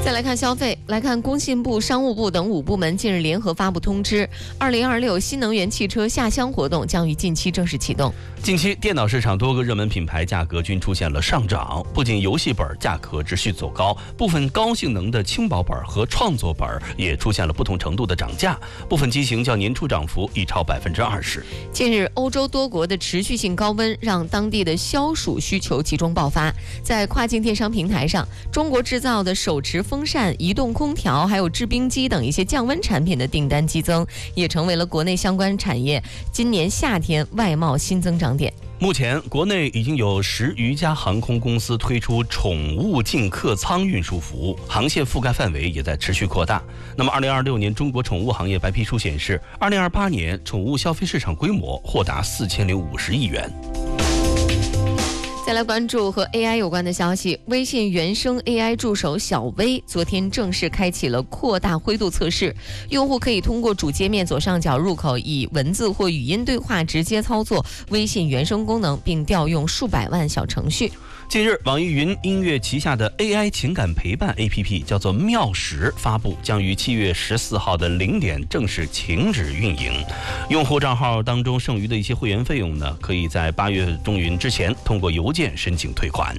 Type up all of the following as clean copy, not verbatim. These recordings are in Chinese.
再来看消费，来看工信部、商务部等5部门近日联合发布通知，2026新能源汽车下乡活动将于近期正式启动。 近期电脑市场多个热门品牌价格均出现了上涨，不仅游戏本价格持续走高，部分高性能的轻薄本和创作本也出现了不同程度的涨价，部分机型较年初涨幅已超20%。 近日，欧洲多国的持续性高温让当地的消暑需求集中爆发，在跨境电商平台上，中国制造的手持风扇、移动空调还有制冰机等一些降温产品的订单激增，也成为了国内相关产业今年夏天外贸新增长点。 目前国内已经有10余家航空公司推出宠物进客舱运输服务，航线覆盖范围也在持续扩大。那么2026年中国宠物行业白皮书显示，2028年宠物消费市场规模或达4050亿元。 再来关注和 AI 有关的消息，微信原生 AI 助手小微昨天正式开启了扩大灰度测试，用户可以通过主界面左上角入口以文字或语音对话直接操作微信原生功能，并调用数百万小程序。 近日，网易云音乐旗下的 AI 情感陪伴 APP 叫做妙识发布，将于7月14号的0点正式停止运营。用户账号当中剩余的一些会员费用呢，可以在8月中旬之前通过邮件申请退款。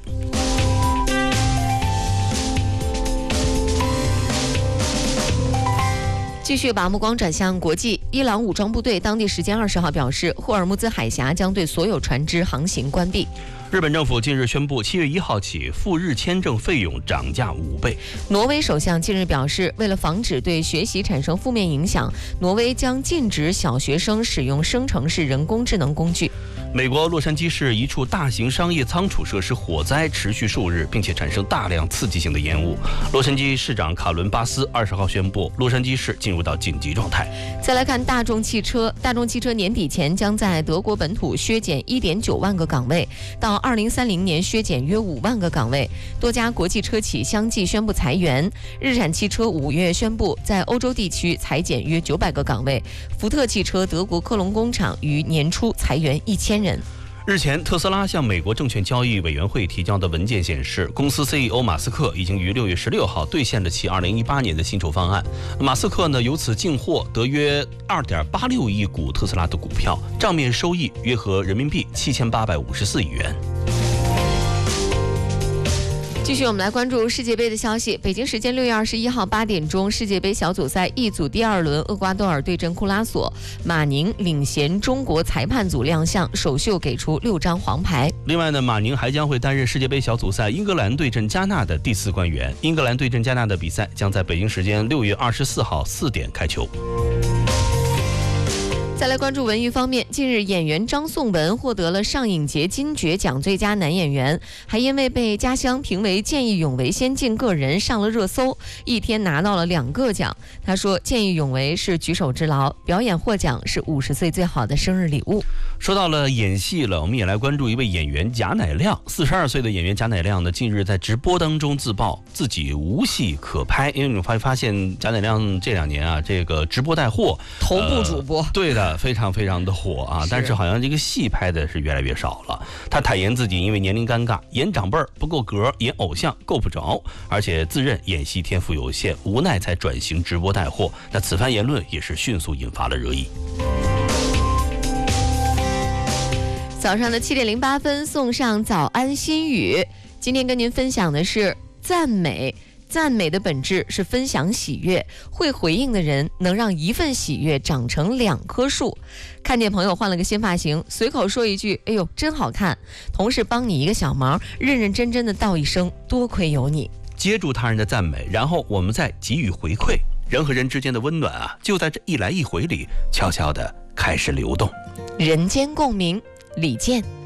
继续把目光转向国际，伊朗武装部队当地时间20号表示，霍尔木兹海峡将对所有船只航行关闭。 日本政府近日宣布，7月1号起赴日签证费用涨价5倍。 挪威首相近日表示，为了防止对学习产生负面影响，挪威将禁止小学生使用生成式人工智能工具。 美国洛杉矶市一处大型商业仓储设施火灾持续数日，并且产生大量刺激性的烟雾。洛杉矶市长卡伦巴斯20号宣布，洛杉矶市进入到紧急状态。 再来看大众汽车，大众汽车年底前将在德国本土削减1.9万个岗位，到2030年削减约5万个岗位。多家国际车企相继宣布裁员。日产汽车5月宣布在欧洲地区裁减约900个岗位。福特汽车德国科隆工厂于年初裁员1000人。 日前，特斯拉向美国证券交易委员会提交的文件显示，公司 CEO 马斯克已经于6月16号兑现了其2018年的薪酬方案。马斯克呢，由此净获得约2.86亿股特斯拉的股票，账面收益约合人民币7854亿元。 继续，我们来关注世界杯的消息。北京时间6月21号8点钟，世界杯小组赛 E 组第2轮，厄瓜多尔对阵库拉索，马宁领衔中国裁判组亮相，首秀给出6张黄牌。 另外呢，马宁还将会担任世界杯小组赛英格兰对阵加纳的第4官员。英格兰对阵加纳的比赛将在北京时间6月24号4点开球。 再来关注文娱方面，近日演员张颂文获得了上影节金爵奖最佳男演员，还因为被家乡评为见义勇为先进个人上了热搜，一天拿到了2个奖。他说，见义勇为是举手之劳，表演获奖是50岁最好的生日礼物。 说到了演戏了，我们也来关注一位演员贾乃亮。42岁的演员贾乃亮呢，近日在直播当中自曝自己无戏可拍，因为你会发现贾乃亮这2年啊，这个直播带货， 头部主播， 对的，非常非常的火啊，但是好像这个戏拍的是越来越少了。他坦言自己因为年龄尴尬，演长辈不够格，演偶像够不着，而且自认演戏天赋有限，无奈才转型直播带货。那此番言论也是迅速引发了热议。 早上的7点08分，送上早安心语。今天跟您分享的是赞美。赞美的本质是分享喜悦，会回应的人能让一份喜悦长成2棵树。看见朋友换了个新发型，随口说一句哎呦真好看，同事帮你一个小忙，认认真真的道一声多亏有你。 接住他人的赞美，然后我们再给予回馈，人和人之间的温暖啊，就在这一来一回里悄悄地开始流动。 人间共鸣，李健。